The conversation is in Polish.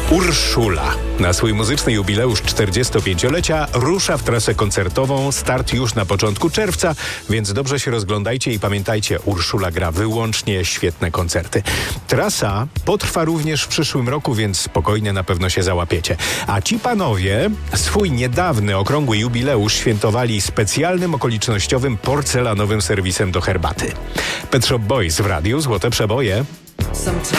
Urszula na swój muzyczny jubileusz 45-lecia rusza w trasę koncertową. Start już na początku czerwca, więc dobrze się rozglądajcie i pamiętajcie, Urszula gra wyłącznie świetne koncerty. Trasa potrwa również w przyszłym roku, więc spokojnie na pewno się załapiecie. A ci panowie swój niedawny okrągły jubileusz świętowali specjalnym okolicznościowym porcelanowym serwisem do herbaty. Pet Shop Boys w radiu Złote Przeboje.